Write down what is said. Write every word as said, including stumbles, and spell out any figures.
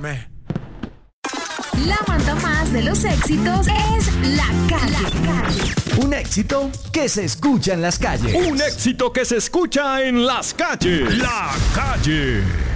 Óyeme. La manda más de los éxitos es La Calle. Un éxito que se escucha en las calles. Un éxito que se escucha en las calles. La Calle.